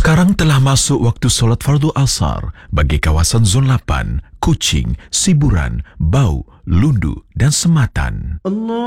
Sekarang telah masuk waktu solat fardu asar bagi kawasan Zon 8, Kuching, Siburan, Bau, Lundu dan Sematan.